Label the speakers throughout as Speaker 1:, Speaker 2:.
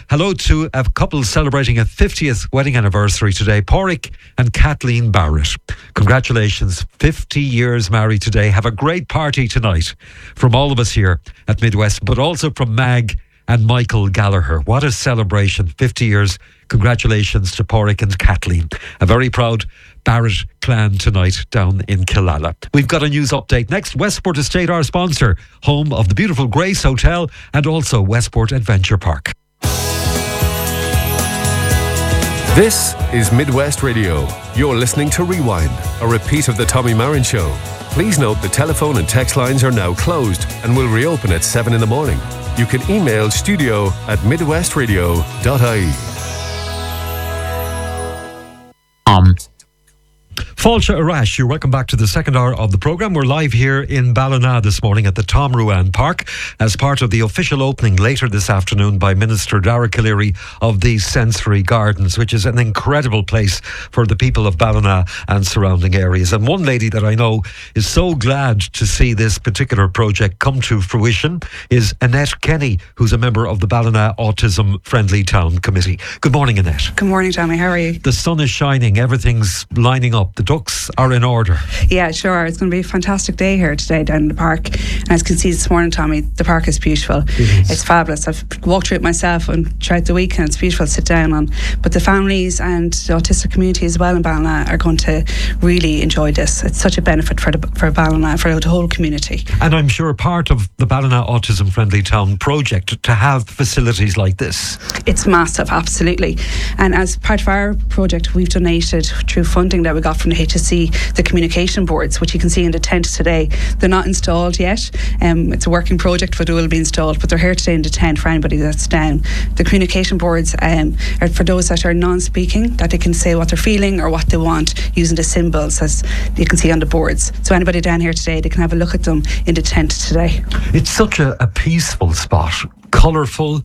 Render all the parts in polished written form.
Speaker 1: hello to a couple celebrating a 50th wedding anniversary today, Pádraig and Kathleen Barrett. Congratulations, 50 years married today. Have a great party tonight from all of us here at Midwest, but also from Mag and Michael Gallagher. What a celebration, 50 years. Congratulations to Pádraig and Kathleen. A very proud Barrett clan tonight down in Killala. We've got a news update next. Westport Estate, our sponsor, home of the beautiful Grace Hotel and also Westport Adventure Park.
Speaker 2: This is Midwest Radio. You're listening to Rewind, a repeat of the Tommy Marin Show. Please note the telephone and text lines are now closed and will reopen at 7 in the morning. You can email studio@midwestradio.ie.
Speaker 1: Fáilte Arash, you're welcome back to the second hour of the programme. We're live here in Ballina this morning at the Tom Ruan Park as part of the official opening later this afternoon by Minister Dara Calleary of the Sensory Gardens, which is an incredible place for the people of Ballina and surrounding areas. And one lady that I know is so glad to see this particular project come to fruition is Annette Kenny, who's a member of the Ballina Autism Friendly Town Committee. Good morning, Annette.
Speaker 3: Good morning, Tommy. How are you?
Speaker 1: The sun is shining, everything's lining up. The ducks are in order.
Speaker 3: Yeah, sure. It's going to be a fantastic day here today down in the park. And as you can see this morning, Tommy, the park is beautiful. It's fabulous. I've walked through it myself and throughout the week, and it's beautiful to sit down on. But the families and the autistic community as well in Ballina are going to really enjoy this. It's such a benefit for Ballina, for the whole community.
Speaker 1: And I'm sure part of the Ballina Autism Friendly Town project to have facilities like this.
Speaker 3: It's massive, absolutely. And as part of our project, we've donated through funding that we got from the HSC, the communication boards, which you can see in the tent today. They're not installed yet. It's a working project, but it will be installed. But they're here today in the tent for anybody that's down. The communication boards are for those that are non-speaking, that they can say what they're feeling or what they want using the symbols, as you can see on the boards. So anybody down here today, they can have a look at them in the tent today.
Speaker 1: It's such a peaceful spot. Colourful,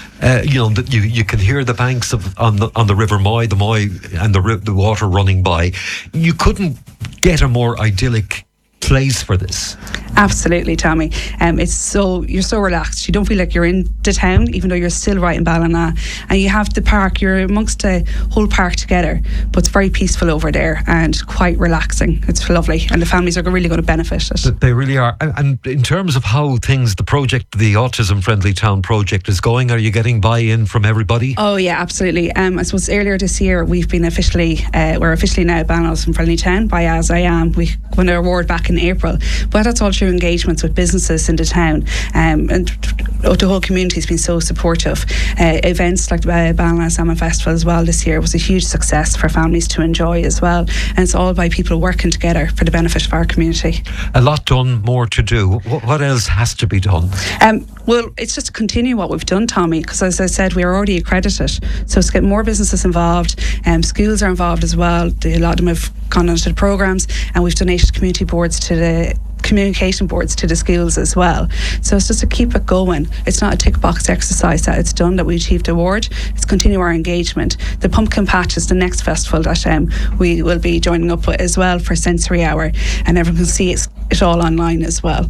Speaker 1: you can hear the banks on the River Moy, and the water running by. You couldn't get a more idyllic place for this.
Speaker 3: Absolutely, Tommy. You're so relaxed. You don't feel like you're in the town, even though you're still right in Ballina. And you have the park. You're amongst the whole park together. But it's very peaceful over there and quite relaxing. It's lovely, and the families are really going to benefit it.
Speaker 1: They really are. And in terms of how the Autism Friendly Town project is going, are you getting buy-in from everybody?
Speaker 3: Oh yeah, absolutely. I suppose earlier this year we're officially now Ballina Autism Friendly Town by As I Am. We won an award back in April, but that's all through engagements with businesses in the town, and the whole community has been so supportive. Events like Ballina Salmon Festival as well this year was a huge success for families to enjoy as well, and it's all by people working together for the benefit of our community.
Speaker 1: A lot done, more to do. What else has to be done?
Speaker 3: Well, it's just to continue what we've done, Tommy, because as I said, we are already accredited, so it's get more businesses involved. Schools are involved as well. A lot of them have gone onto the programmes, and we've donated community boards to the communication boards to the schools as well. So it's just to keep it going. It's not a tick box exercise that it's done, that we achieved the award. It's continue our engagement. The Pumpkin Patch is the next festival that we will be joining up with as well for Sensory Hour, and everyone can see it all online as well.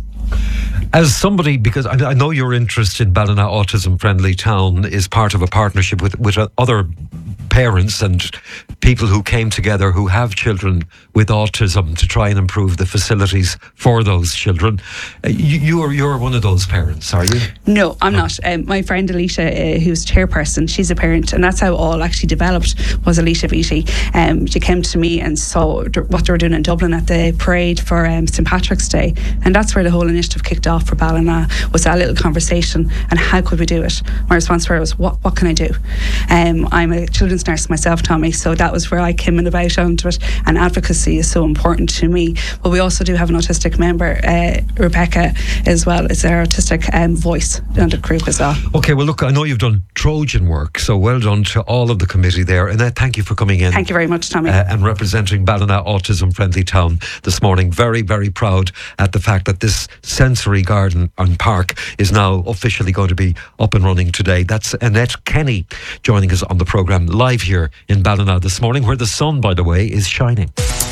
Speaker 1: As somebody, because I know your interest in Ballina Autism Friendly Town is part of a partnership with other parents and people who came together who have children with autism to try and improve the facilities for those children. You're one of those parents, are you?
Speaker 3: No, I'm not. My friend Alicia, who's chairperson, she's a parent, and that's how it all actually developed, was Alicia Beatty. She came to me and saw what they were doing in Dublin at the parade for St. Patrick's Day, and that's where the whole initiative kicked off for Ballina, was that little conversation and how could we do it. My response to her was, what can I do? I'm a children's nurse myself, Tommy, so that was where I came in about onto it, and advocacy is so important to me. But we also do have an autistic member, Rebecca, as well. It's our autistic voice on the group as well.
Speaker 1: Okay, well look, I know you've done Trojan work, so well done to all of the committee there. And thank you for coming in.
Speaker 3: Thank you very much, Tommy.
Speaker 1: And representing Ballina Autism Friendly Town this morning. Very, very proud at the fact that this sensory garden and park is now officially going to be up and running today. That's Annette Kenny joining us on the programme live here in Ballina this morning, where the sun, by the way, is shining.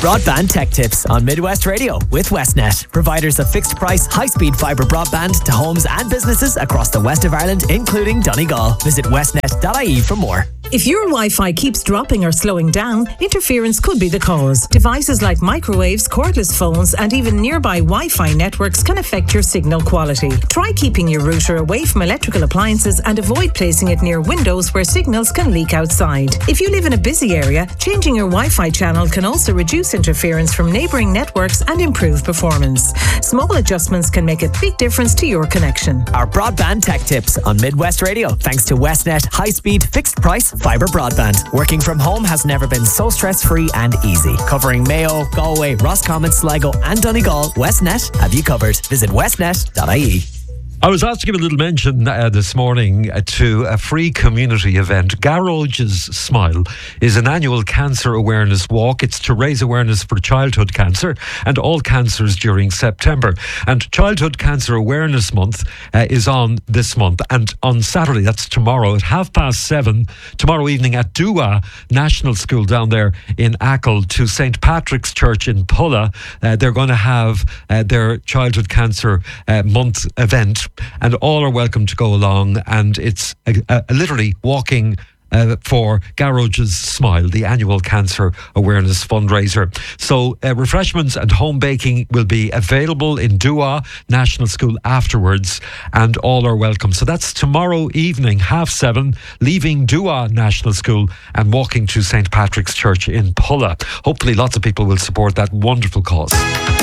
Speaker 4: Broadband Tech Tips on Midwest Radio with Westnet, providers of fixed price, high-speed fibre broadband to homes and businesses across the west of Ireland, including Donegal. Visit westnet.ie for more.
Speaker 5: If your Wi-Fi keeps dropping or slowing down, interference could be the cause. Devices like microwaves, cordless phones, and even nearby Wi-Fi networks can affect your signal quality. Try keeping your router away from electrical appliances and avoid placing it near windows where signals can leak outside. If you live in a busy area, changing your Wi-Fi channel can also reduce interference from neighbouring networks and improve performance. Small adjustments can make a big difference to your connection.
Speaker 4: Our Broadband Tech Tips on Midwest Radio, thanks to Westnet high-speed, fixed-price fibre broadband. Working from home has never been so stress-free and easy. Covering Mayo, Galway, Roscommon, Sligo and Donegal, Westnet have you covered. Visit westnet.ie.
Speaker 1: I was asked to give a little mention this morning to a free community event. Garroge's Smile is an annual cancer awareness walk. It's to raise awareness for childhood cancer and all cancers during September. And Childhood Cancer Awareness Month is on this month. And on Saturday, that's tomorrow, at 7:30, tomorrow evening at Dua National School down there in Achill to St. Patrick's Church in Pulla, they're going to have their Childhood Cancer Month event. And all are welcome to go along, and it's literally walking for Garroge's Smile, the annual cancer awareness fundraiser. So refreshments and home baking will be available in Dua National School afterwards, and all are welcome. So that's tomorrow evening, 7:30, leaving Dua National School and walking to St. Patrick's Church in Pulla. Hopefully lots of people will support that wonderful cause.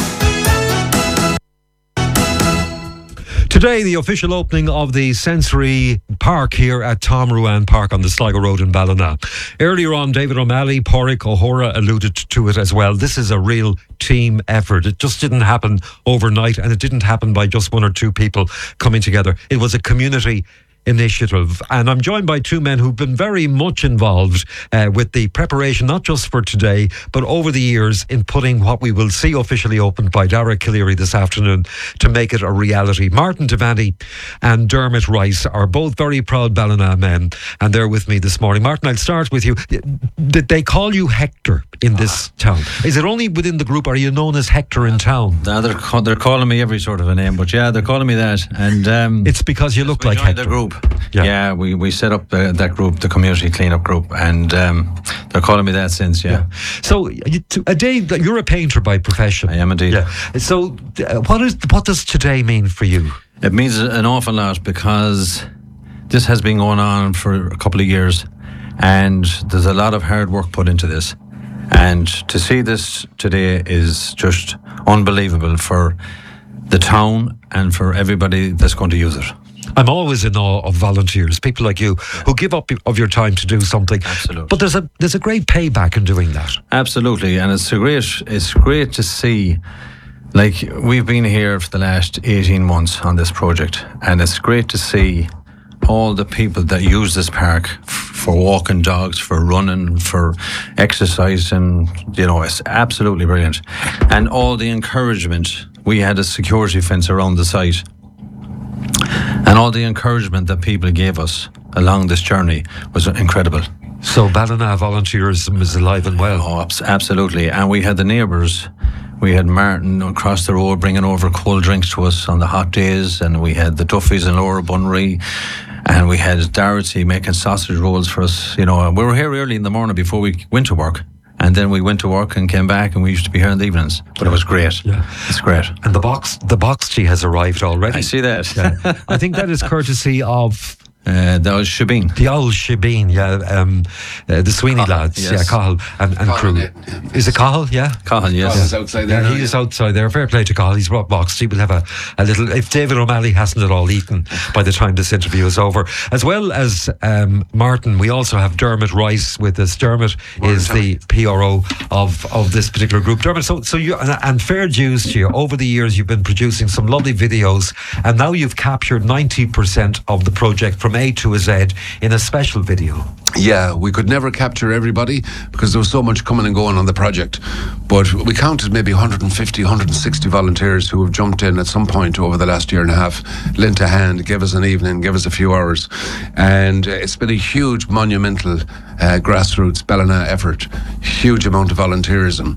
Speaker 1: Today, the official opening of the Sensory Park here at Tom Ruan Park on the Sligo Road in Ballina. Earlier on, David O'Malley, Pádraig O'Hora alluded to it as well. This is a real team effort. It just didn't happen overnight, and it didn't happen by just one or two people coming together. It was a community initiative, and I'm joined by two men who've been very much involved with the preparation, not just for today but over the years, in putting what we will see officially opened by Dara Calleary this afternoon to make it a reality. Martin Devaney and Dermot Rice are both very proud Ballina men, and they're with me this morning. Martin, I'll start with you. Did they call you Hector in this town? Is it only within the group? Are you known as Hector in town?
Speaker 6: They're calling me every sort of a name, but yeah, they're calling me that. And
Speaker 1: it's because you look like Hector.
Speaker 6: The group. Yeah, we set up that group, the community cleanup group, and they're calling me that since. Yeah.
Speaker 1: So you're a painter by profession.
Speaker 6: I am indeed.
Speaker 1: Yeah. So what does today mean for you?
Speaker 6: It means an awful lot, because this has been going on for a couple of years, and there's a lot of hard work put into this. And to see this today is just unbelievable for the town and for everybody that's going to use it.
Speaker 1: I'm always in awe of volunteers, people like you, who give up of your time to do something.
Speaker 6: Absolutely.
Speaker 1: But there's a great payback in doing that.
Speaker 6: Absolutely, and it's great to see. Like, we've been here for the last 18 months on this project, and it's great to see all the people that use this park for walking dogs, for running, for exercise, and it's absolutely brilliant. And all the encouragement. We had a security fence around the site, and all the encouragement that people gave us along this journey was incredible.
Speaker 1: So Ballina volunteerism is alive and well.
Speaker 6: Oh, absolutely. And we had the neighbours. We had Martin across the road bringing over cold drinks to us on the hot days, and we had the Duffys in Lower Bunry, and we had Dorothy making sausage rolls for us. We were here early in the morning before we went to work. And then we went to work and came back, and we used to be here in the evenings. But it was great. Yeah. It's great.
Speaker 1: And the box tea has arrived already.
Speaker 6: I see that.
Speaker 1: Yeah. I think that is courtesy of
Speaker 6: That was Shebeen.
Speaker 1: The old Shebeen, yeah. The Sweeney lads, yes. Yeah, Cahill and crew. Yeah. Is it Cahill? Yeah?
Speaker 6: Cahill, yes.
Speaker 7: Cahill's outside there.
Speaker 1: Yeah, he is outside there. Fair play to Cahill. He's brought box. He will have a little. If David O'Malley hasn't it all eaten by the time this interview is over. As well as Martin, we also have Dermot Rice with us. Dermot is the PRO of this particular group. Dermot, so you, and fair dues to you, over the years you've been producing some lovely videos, and now you've captured 90% of the project from A to a Z in a special video.
Speaker 7: Yeah, we could never capture everybody because there was so much coming and going on the project. But we counted maybe 150, 160 volunteers who have jumped in at some point over the last year and a half, lent a hand, gave us an evening, gave us a few hours. And it's been a huge, monumental grassroots Ballina effort, huge amount of volunteerism.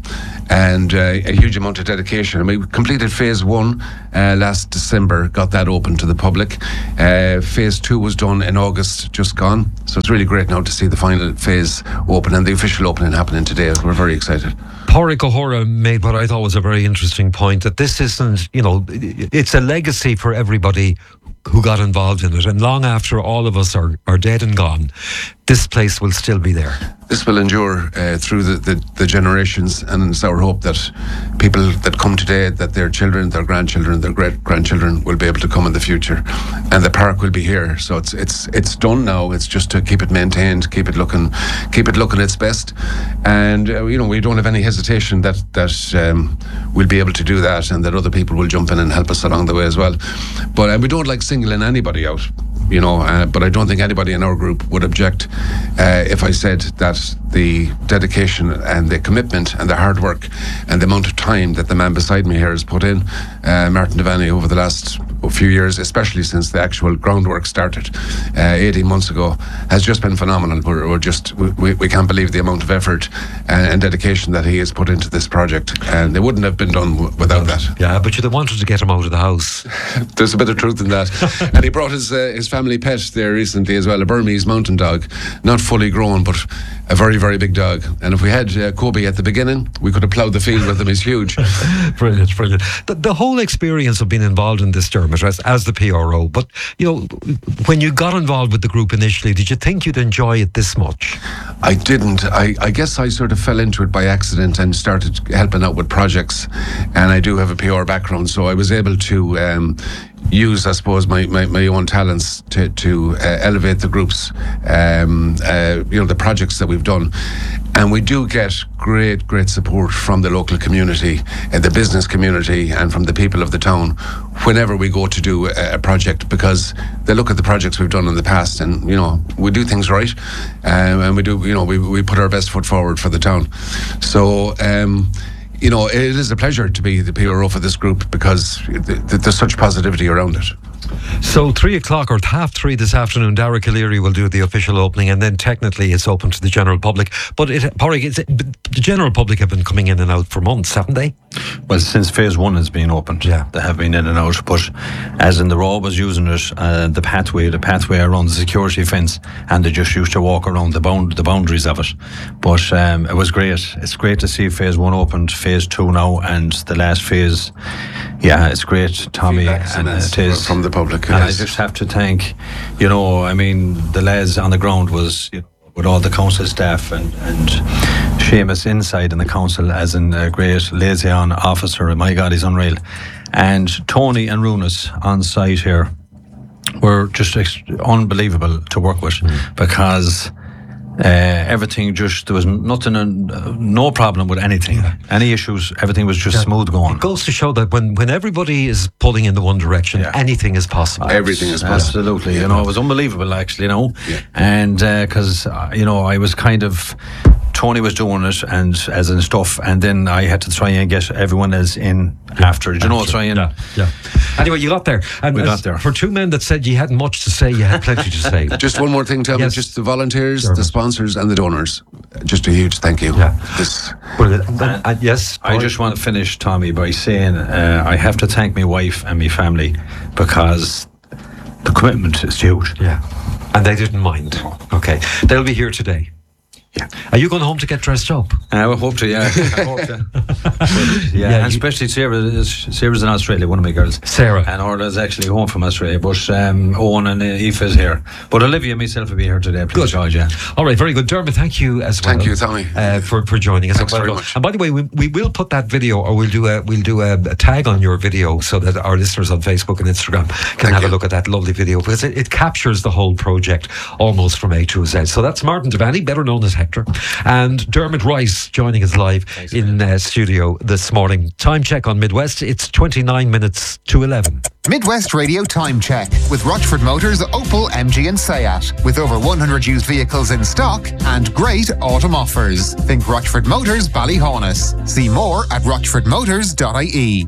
Speaker 7: and a huge amount of dedication. And we completed phase 1 last December, got that open to the public. Phase 2 was done in August, just gone. So it's really great now to see the final phase open and the official opening happening today. We're very excited.
Speaker 1: Pádraig O'Hora made what I thought was a very interesting point, that this isn't, it's a legacy for everybody who got involved in it, and long after all of us are dead and gone, this place will still be there.
Speaker 7: This will endure through the generations, and it's our hope that people that come today, that their children, their grandchildren, their great-grandchildren will be able to come in the future, and the park will be here. So it's done now. It's just to keep it maintained, keep it looking its best, and we don't have any hesitation that we'll be able to do that, and that other people will jump in and help us along the way as well. But we don't like singling anybody out. But I don't think anybody in our group would object if I said that the dedication and the commitment and the hard work and the amount of time that the man beside me here has put in, Martin Devaney, over the last few years, especially since the actual groundwork started 18 months ago, has just been phenomenal. We can't believe the amount of effort and dedication that he has put into this project, and it wouldn't have been done without that.
Speaker 1: Yeah, but you'd have wanted to get him out of the house.
Speaker 7: There's a bit of truth in that. And he brought his family pet there recently as well, a Burmese mountain dog, not fully grown, but a very, very big dog. And if we had Kobe at the beginning, we could have ploughed the field with him. He's huge.
Speaker 1: Brilliant. The whole experience of being involved in this, Dermot, as the PRO, but when you got involved with the group initially, did you think you'd enjoy it this much?
Speaker 7: I didn't. I guess I sort of fell into it by accident and started helping out with projects, and I do have a PR background, so I was able to use, I suppose, my own talents to elevate the groups, the projects that we've done. And we do get great support from the local community, the business community, and from the people of the town whenever we go to do a project, because they look at the projects we've done in the past, and we do things right, and we do we put our best foot forward for the town. So it is a pleasure to be the PRO for this group, because there's such positivity around it.
Speaker 1: So 3:00 or 3:30 this afternoon, Derek O'Leary will do the official opening, and then technically it's open to the general public. But Pádraig, the general public have been coming in and out for months, haven't they?
Speaker 6: Well, since phase 1 has been opened,
Speaker 1: yeah,
Speaker 6: they have been in and out. But as in, they're always using it, the pathway around the security fence, and they just used to walk around the boundaries of it. But it was great. It's great to see phase 1 opened, phase 2 now, and the last phase. Yeah, it's great, Tommy, and it is
Speaker 7: from the public.
Speaker 6: And I just have to thank, the lads on the ground was, with all the council staff and Seamus inside in the council as a great liaison officer. My God, he's unreal. And Tony and Runas on site here were just unbelievable to work with, because everything there was nothing, no problem with anything. Yeah. Any issues, everything was just smooth going.
Speaker 1: It goes to show that when everybody is pulling in the one direction, anything is possible.
Speaker 7: Everything is possible.
Speaker 6: Absolutely. It was unbelievable, actually, and because I was kind of, Tony was doing it and as in stuff, and then I had to try and get everyone else in after.
Speaker 1: Anyway, you got there. And
Speaker 6: we got there.
Speaker 1: For two men that said you hadn't much to say, you had plenty to say.
Speaker 7: Just one more thing, Tom. Yes. Just the volunteers, the sponsors, and the donors. Just a huge thank you.
Speaker 1: Yeah.
Speaker 6: Yes. I just want to finish, Tommy, by saying I have to thank my wife and my family, because the commitment is huge.
Speaker 1: Yeah. And they didn't mind. Okay. They'll be here today.
Speaker 6: Yeah.
Speaker 1: Are you going home to get dressed up?
Speaker 6: I hope to, yeah. I hope to. And especially Sarah's in Australia, one of my girls.
Speaker 1: Sarah.
Speaker 6: And Orla's actually home from Australia, but Owen and Aoife is here. But Olivia and myself will be here today.
Speaker 1: Good.
Speaker 6: George, yeah.
Speaker 1: All right, very good. Dermot, thank you as well.
Speaker 7: Thank you, Tommy.
Speaker 1: For joining us.
Speaker 7: Thanks very much.
Speaker 1: And by the way, we will put that video, or we'll do a tag on your video, so that our listeners on Facebook and Instagram can have a look at that lovely video, because it captures the whole project almost from A to Z. So that's Martin Devaney, better known as Hector, and Dermot Rice joining us live in studio this morning. Time check on Midwest. It's 29 minutes to 11.
Speaker 8: Midwest Radio Time Check with Rochford Motors, Opel, MG and Seat. With over 100 used vehicles in stock and great autumn offers. Think Rochford Motors, Ballyhonus. See more at rochfordmotors.ie.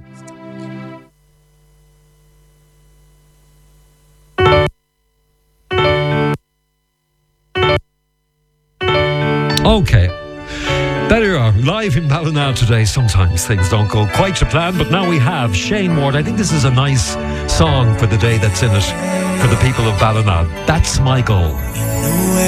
Speaker 1: Okay. There you are, live in Ballina today. Sometimes things don't go quite to plan, but now we have Shane Ward. I think this is a nice song for the day that's in it, for the people of Ballina. That's my goal.